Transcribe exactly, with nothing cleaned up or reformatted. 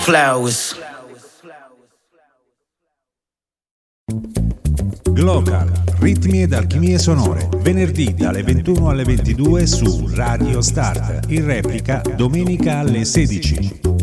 Flowers. Glocal, ritmi ed alchimie sonore, venerdì dalle ventuno alle ventidue su Radio Start, in replica domenica alle sedici.